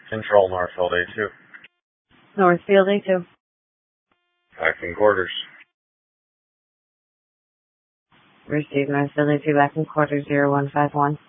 Control Northfield A2. Northfield A2. Back in quarters. Receive Northfield A2 back in quarters 0151.